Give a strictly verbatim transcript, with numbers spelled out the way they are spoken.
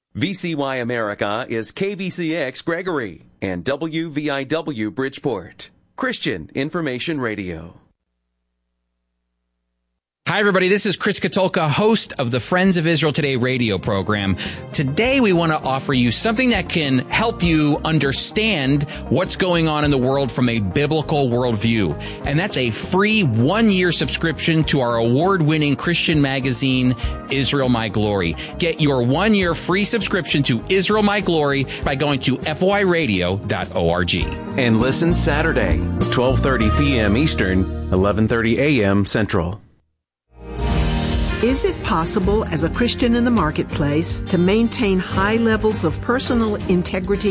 V C Y America is K V C X Gregory and W V I W Bridgeport. Christian Information Radio. Hi, everybody. This is Chris Katulka, host of the Friends of Israel Today radio program. Today, we want to offer you something that can help you understand what's going on in the world from a biblical worldview. And that's a free one-year subscription to our award-winning Christian magazine, Israel My Glory. Get your one-year free subscription to Israel My Glory by going to f y radio dot org. And listen Saturday, twelve thirty p.m. Eastern, eleven thirty a.m. Central. Is it possible as a Christian in the marketplace to maintain high levels of personal integrity